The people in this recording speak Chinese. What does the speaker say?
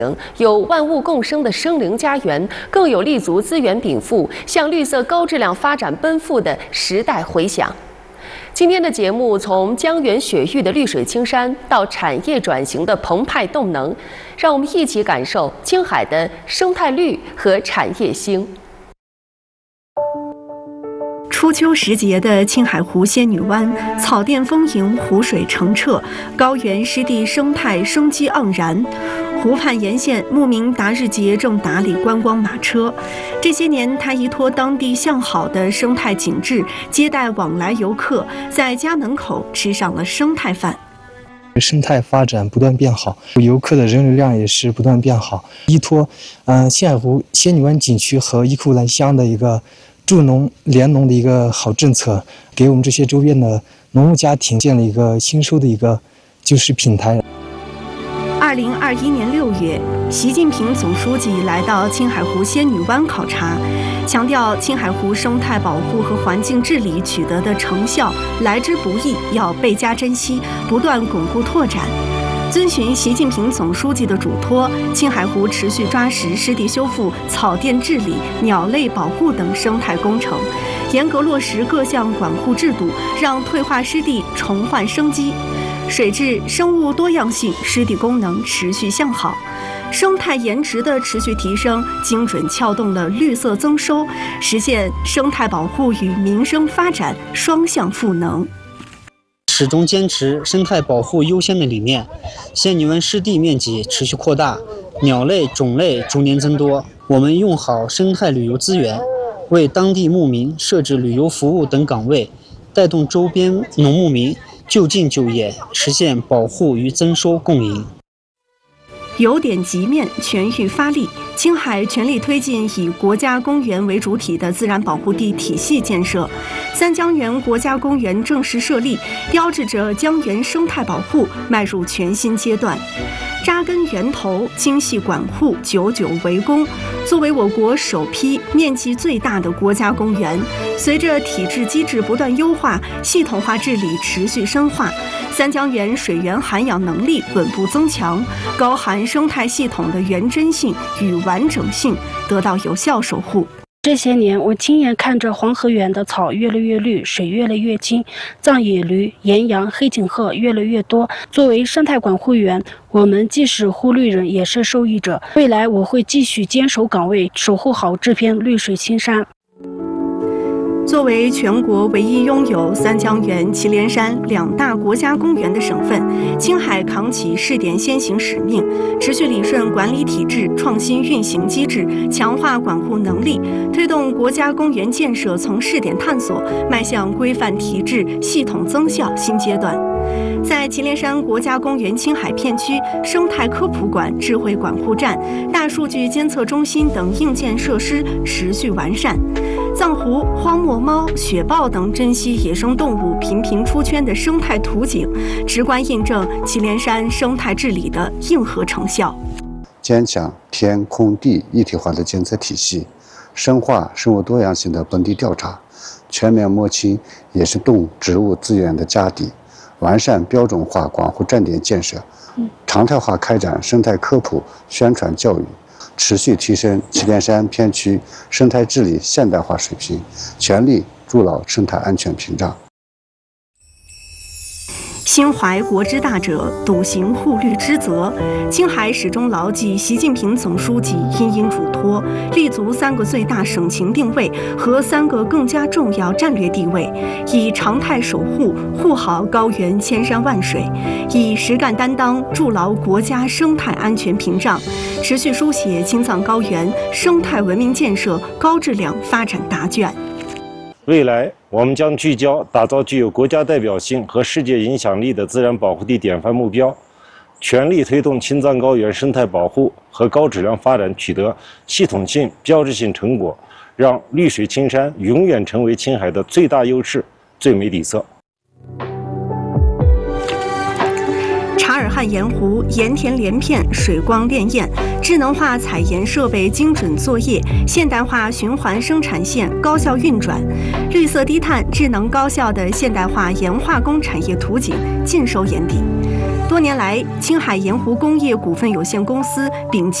有万物共生的生灵家园，更有立足资源禀赋、向绿色高质量发展奔赴的时代回响。今天的节目从江源雪域的绿水青山到产业转型的澎湃动能，让我们一起感受青海的生态绿和产业兴。 初秋时节的青海湖仙女湾，草甸丰盈，湖水澄澈，高原湿地生态生机盎然。湖畔沿线牧民达日节正打理观光马车，这些年他依托当地向好的生态景致，接待往来游客，在家门口吃上了生态饭。 生态发展不断变好，游客的人流量也是不断变好。依托青海湖仙女湾景区和伊库兰乡的一个助农联农的一个好政策，给我们这些周边的农牧家庭建了一个新收的一个就是平台。 2021年6月，习近平总书记来到青海湖仙女湾考察，强调青海湖生态保护和环境治理取得的成效来之不易，要倍加珍惜，不断巩固拓展。遵循习近平总书记的嘱托，青海湖持续抓实湿地修复、草甸治理、鸟类保护等生态工程，严格落实各项管护制度，让退化湿地重焕生机。水质、生物多样性、湿地功能持续向好，生态颜值的持续提升，精准撬动了绿色增收，实现生态保护与民生发展双向赋能。 始终坚持生态保护优先的理念，仙女湾湿地面积持续扩大，鸟类种类逐年增多。我们用好生态旅游资源，为当地牧民设置旅游服务等岗位，带动周边农牧民就近就业，实现保护与增收共赢。 由点及面，全域发力。青海全力推进以国家公园为主体的自然保护地体系建设，三江源国家公园正式设立，标志着江源生态保护迈入全新阶段。扎根源头，精细管护，久久为功。作为我国首批面积最大的国家公园，随着体制机制不断优化，系统化治理持续深化，三江源水源涵养能力稳步增强，高含生态系统的原真性与完整性得到有效守护。 这些年，我亲眼看着黄河源的草越来越绿，水越来越清，藏野驴、岩羊、黑颈鹤越来越多。作为生态管护员，我们既是护绿人，也是受益者。未来我会继续坚守岗位，守护好这片绿水青山。 作为全国唯一拥有三江源、祁连山两大国家公园的省份，青海扛起试点先行使命，持续理顺管理体制，创新运行机制，强化管护能力，推动国家公园建设从试点探索迈向规范体制、系统增效新阶段。在祁连山国家公园青海片区，生态科普馆、智慧管护站、大数据监测中心等硬件设施持续完善。藏狐、荒漠猫、雪豹等珍稀野生动物频频出圈的生态图景，直观印证祁连山生态治理的硬核成效。 坚强天空地一体化的监测体系，深化生物多样性的本地调查，全面摸清野生动植物资源的家底，完善标准化管护站点建设，常态化开展生态科普宣传教育，持续提升祁连山片区生态治理现代化水平，全力筑牢生态安全屏障。 心怀国之大者，笃行护绿之责。青海始终牢记习近平总书记殷殷嘱托，立足3个最大省情定位和3个更加重要战略地位，以常态守护护好高原千山万水，以实干担当筑牢国家生态安全屏障，持续书写青藏高原生态文明建设高质量发展答卷。 未来，我们将聚焦打造具有国家代表性和世界影响力的自然保护地典范目标，全力推动青藏高原生态保护和高质量发展取得系统性、标志性成果，让绿水青山永远成为青海的最大优势、最美底色。 察尔汗盐湖盐田连片，水光潋滟，智能化采盐设备精准作业，现代化循环生产线高效运转，绿色低碳、智能高效的现代化盐化工产业图景尽收眼底。 多年来，青海盐湖工业股份有限公司摒弃